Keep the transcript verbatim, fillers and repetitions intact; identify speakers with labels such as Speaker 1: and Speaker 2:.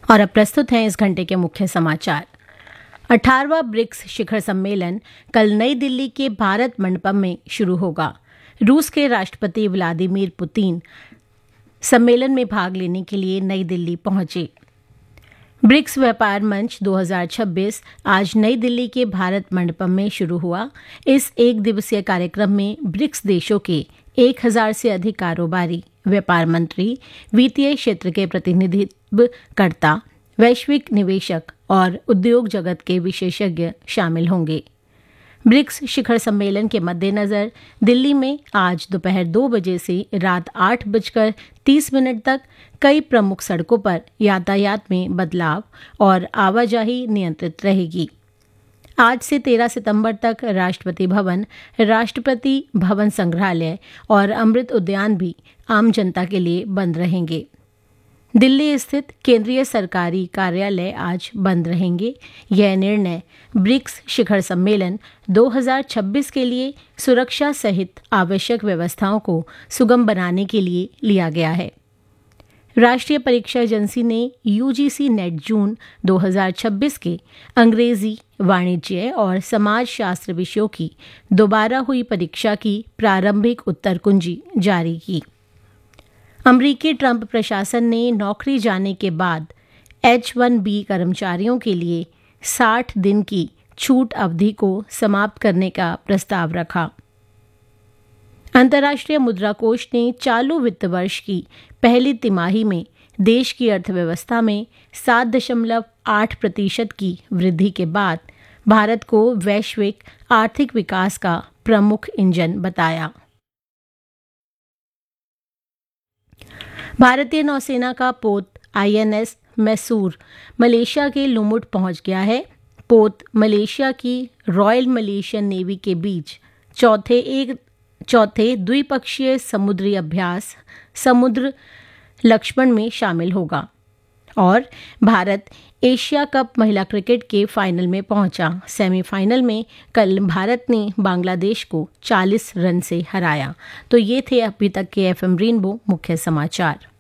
Speaker 1: और अब प्रस्तुत हैं इस घंटे के मुख्य समाचार। अठारहवां ब्रिक्स शिखर सम्मेलन कल नई दिल्ली के भारत मंडपम में शुरू होगा। रूस के राष्ट्रपति व्लादिमीर पुतिन सम्मेलन में भाग लेने के लिए नई दिल्ली पहुंचे। ब्रिक्स व्यापार मंच दो हज़ार छब्बीस आज नई दिल्ली के भारत मंडपम में शुरू हुआ। इस एक दिवसीय कार्यक्रम में ब्रिक्स देशों के एक हजार से अधिक कारोबारी, व्यापार मंत्री, वित्तीय क्षेत्र के प्रतिनिधित्वकर्ता, वैश्विक निवेशक और उद्योग जगत के विशेषज्ञ शामिल होंगे। ब्रिक्स शिखर सम्मेलन के मद्देनजर दिल्ली में आज दोपहर दो बजे से रात आठ बजकर तीस मिनट तक कई प्रमुख सड़कों पर यातायात में बदलाव और आवाजाही नियंत्रित रहेगी। आज से तेरह सितंबर तक राष्ट्रपति भवन, राष्ट्रपति भवन संग्रहालय और अमृत उद्यान भी आम जनता के लिए बंद रहेंगे। दिल्ली स्थित केंद्रीय सरकारी कार्यालय आज बंद रहेंगे। यह निर्णय ब्रिक्स शिखर सम्मेलन दो हज़ार छब्बीस के लिए सुरक्षा सहित आवश्यक व्यवस्थाओं को सुगम बनाने के लिए लिया गया है। राष्ट्रीय परीक्षा एजेंसी ने यूजीसी नेट जून दो हज़ार छब्बीस के अंग्रेजी, वाणिज्य और समाज शास्त्र विषयों की दोबारा हुई परीक्षा की प्रारंभिक उत्तर कुंजी जारी की। अमरीकी ट्रंप प्रशासन ने नौकरी जाने के बाद एच वन बी कर्मचारियों के लिए साठ दिन की छूट अवधि को समाप्त करने का प्रस्ताव रखा। अंतर्राष्ट्रीय मुद्रा कोष ने चालू वित्त वर्ष की पहली तिमाही में देश की अर्थव्यवस्था में सात दशमलव आठ प्रतिशत की वृद्धि के बाद भारत को वैश्विक आर्थिक विकास का प्रमुख इंजन बताया। भारतीय नौसेना का पोत आईएनएस मैसूर मलेशिया के लुमुट पहुंच गया है। पोत मलेशिया की रॉयल मलेशियन नेवी के बीच चौथे एक चौथे द्विपक्षीय समुद्री अभ्यास समुद्र लक्ष्मण में शामिल होगा। और भारत एशिया कप महिला क्रिकेट के फाइनल में पहुंचा। सेमीफाइनल में कल भारत ने बांग्लादेश को चालीस रन से हराया। तो ये थे अभी तक के एफएम रेनबो मुख्य समाचार।